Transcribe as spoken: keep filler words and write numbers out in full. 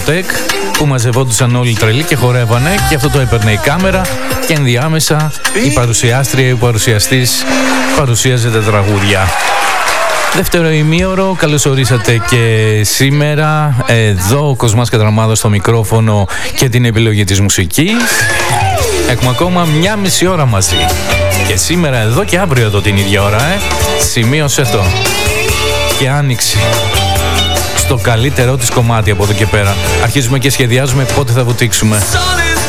δισκοτέκ που μαζευόντουσαν όλοι τρελοί και χορεύανε, και αυτό το έπαιρνε η κάμερα και ενδιάμεσα η παρουσιάστρια ή ο παρουσιαστής παρουσίαζε τα τραγούδια. Δεύτερο ημίωρο, καλώς ορίσατε και σήμερα. Εδώ ο Κοσμάς Κατραμάδος στο μικρόφωνο και την επιλογή της μουσικής. Έχουμε ακόμα μια μισή ώρα μαζί. Και σήμερα εδώ και αύριο εδώ την ίδια ώρα, ε. Σημείωσε το. Και άνοιξη στο καλύτερό της κομμάτι από εδώ και πέρα. Αρχίζουμε και σχεδιάζουμε πότε θα βουτήξουμε.